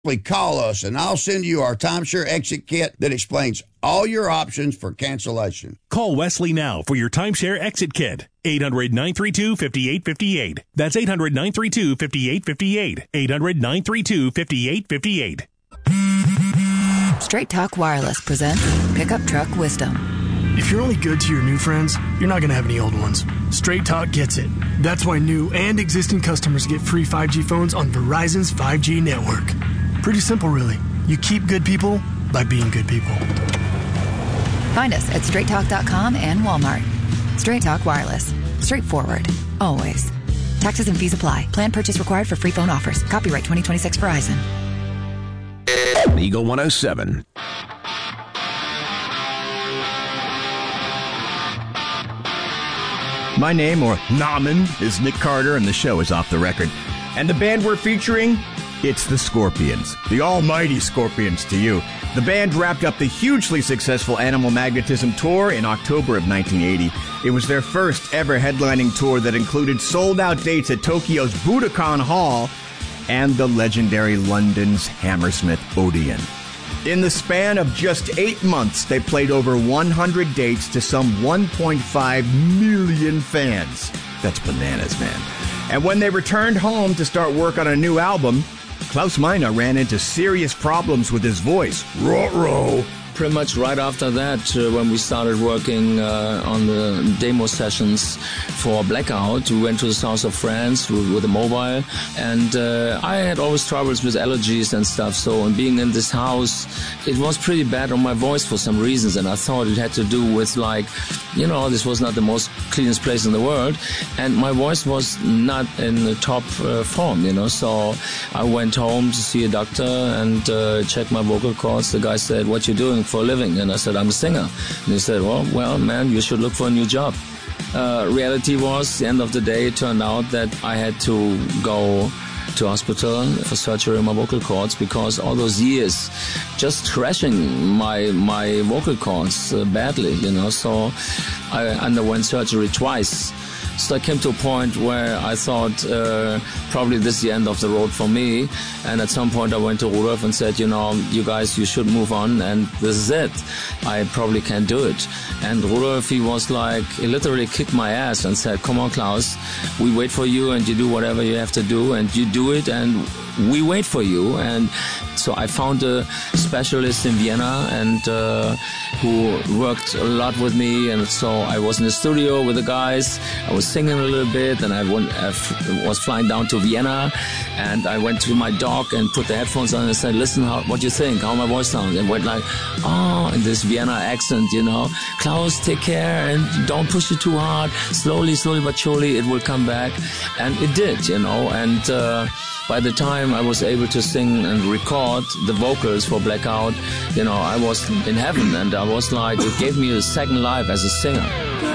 call us, and I'll send you our timeshare exit kit that explains all your options for cancellation. Call Wesley now for your timeshare exit kit. 800-932-5858. That's 800-932-5858. 800-932-5858. Straight Talk Wireless presents Pickup Truck Wisdom. If you're only good to your new friends, you're not going to have any old ones. Straight Talk gets it. That's why new and existing customers get free 5G phones on Verizon's 5G network. Pretty simple, really. You keep good people by being good people. Find us at straighttalk.com and Walmart. Straight Talk Wireless. Straightforward. Always. Taxes and fees apply. Plan purchase required for free phone offers. Copyright 2026 Verizon. Eagle 107. My name, or Namen, is Nick Carter, and the show is Off the Record. And the band we're featuring, it's the Scorpions. The almighty Scorpions to you. The band wrapped up the hugely successful Animal Magnetism tour in October of 1980. It was their first ever headlining tour that included sold-out dates at Tokyo's Budokan Hall and the legendary London's Hammersmith Odeon. In the span of just 8 months, they played over 100 dates to some 1.5 million fans. That's bananas, man. And when they returned home to start work on a new album, Klaus Meine ran into serious problems with his voice. Ruh-roh. Pretty much right after that, when we started working on the demo sessions for Blackout, we went to the south of France with a mobile, and I had always troubles with allergies and stuff, so being in this house, it was pretty bad on my voice for some reasons, and I thought it had to do with, like, you know, this was not the most cleanest place in the world, and my voice was not in the top form, you know, so I went home to see a doctor and check my vocal cords. The guy said, "What you doing for a living?" And I said, "I'm a singer." And he said, well, man, you should look for a new job. Reality was, the end of the day, it turned out that I had to go to hospital for surgery on my vocal cords, because all those years just crashing my vocal cords badly, you know, so I underwent surgery twice. So I came to a point where I thought probably this is the end of the road for me. And at some point I went to Rudolf and said, you know, you guys, you should move on, and this is it. I probably can't do it. And Rudolf, he was like, he literally kicked my ass and said, "Come on, Klaus, we wait for you, and you do whatever you have to do, and you do it, and we wait for you." And so I found a specialist in Vienna, and who worked a lot with me, and so I was in the studio with the guys. I was singing a little bit, and I was flying down to Vienna, and I went to my dog and put the headphones on and said, "Listen, what do you think? How my voice sounds?" And went like, "Oh," in this Vienna accent, you know, "Klaus, take care and don't push it too hard. Slowly but surely it will come back." And it did, you know, and by the time I was able to sing and record the vocals for Blackout, you know, I was in heaven, and I was like, it gave me a second life as a singer.